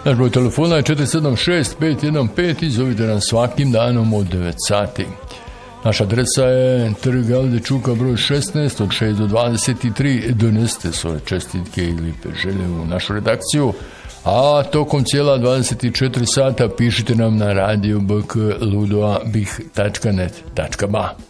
Naš broj telefona je 476-515 i zovite nam svakim danom od 9 sati. Naša adresa je Trg Alde Čuka broj 16 od 6 do 23. Donesite svoje čestitke i lipe želje u našu redakciju, a tokom cijela 24 sata pišite nam na radio bk ludoabih.net.ba.